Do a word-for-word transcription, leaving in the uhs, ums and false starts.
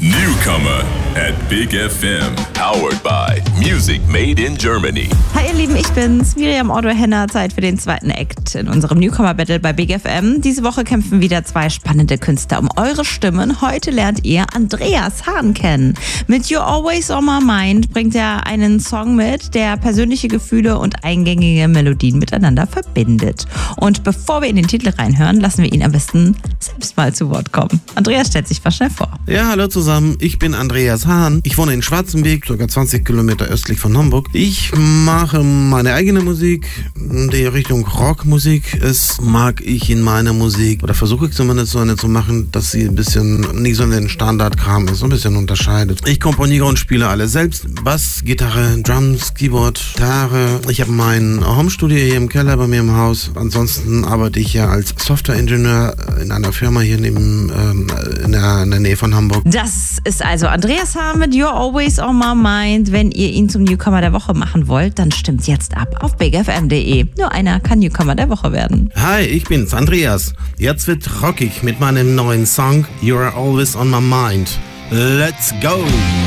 Newcomer at Big F M. Powered by Music Made in Germany. Hi ihr Lieben, ich bin's, Miriam Otto-Henner. Zeit für den zweiten Act in unserem Newcomer-Battle bei Big F M. Diese Woche kämpfen wieder zwei spannende Künstler um eure Stimmen. Heute lernt ihr Andreas Hahn kennen. Mit You're Always on My Mind bringt er einen Song mit, der persönliche Gefühle und eingängige Melodien miteinander verbindet. Und bevor wir in den Titel reinhören, lassen wir ihn am besten selbst mal zu Wort kommen. Andreas stellt sich mal schnell vor. Ja, hallo zusammen, ich bin Andreas Hahn. Ich wohne in Schwarzenberg, ca. zwanzig Kilometer östlich von Hamburg. Ich mache meine eigene Musik, die Richtung Rockmusik ist, mag ich in meiner Musik, oder versuche ich zumindest so eine zu machen, dass sie ein bisschen nicht so in den Standardkram ist, so ein bisschen unterscheidet. Ich komponiere und spiele alles selbst. Bass, Gitarre, Drums, Keyboard, Gitarre. Ich habe mein Homestudio hier im Keller bei mir im Haus. Ansonsten arbeite ich ja als Softwareingenieur in einer Firma hier neben, ähm, in, der, in der Nähe von Hamburg. Das ist also Andreas Hahn mit You're Always on My Mind. Wenn ihr ihn zum Newcomer der Woche machen wollt, dann stimmt jetzt ab auf big f m punkt d e. Nur einer kann Newcomer der Woche werden. Hi, ich bin's, Andreas. Jetzt wird rockig mit meinem neuen Song You're Always on My Mind. Let's go!